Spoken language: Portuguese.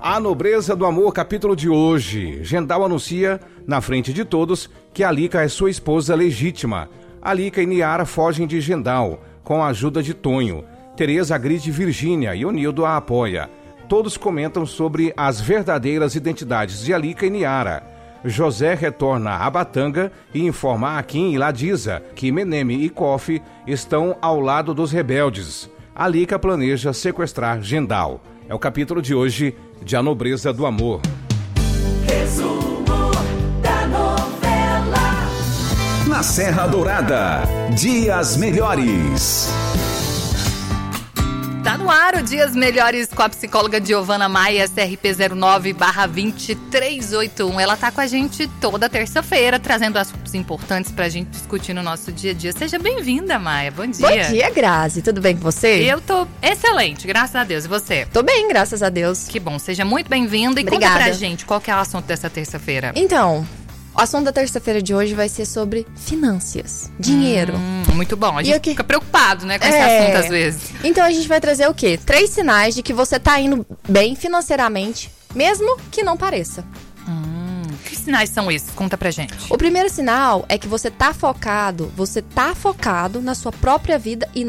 A Nobreza do Amor, capítulo de hoje. Gendal anuncia, na frente de todos, que Alica é sua esposa legítima. Alica e Niara fogem de Gendal, com a ajuda de Tonho. Tereza agride Virgínia e Onildo a apoia. Todos comentam sobre as verdadeiras identidades de Alica e Niara. José retorna a Batanga e informa a Akin e Ladisa que Meneme e Kofi estão ao lado dos rebeldes. Alica planeja sequestrar Gendal. É o capítulo de hoje de A Nobreza do Amor. Resumo da novela. Na Serra Dourada, Dias Melhores. Tá no ar o Dias Melhores com a psicóloga Giovana Maia, CRP 09/20381. Ela tá com a gente toda terça-feira, trazendo assuntos importantes pra gente discutir no nosso dia a dia. Seja bem-vinda, Maia. Bom dia. Bom dia, Grazi. Tudo bem com você? Eu tô excelente, graças a Deus. E você? Tô bem, graças a Deus. Que bom. Seja muito bem-vinda. E Obrigada. Conta pra gente qual que é o assunto dessa terça-feira. Então, o assunto da terça-feira de hoje vai ser sobre finanças, dinheiro. Muito bom. A gente fica preocupado, né, com esse assunto às vezes. Então a gente vai trazer o quê? 3 sinais de que você tá indo bem financeiramente, mesmo que não pareça. Que sinais são esses? Conta pra gente. O primeiro sinal é que você tá focado na sua própria vida e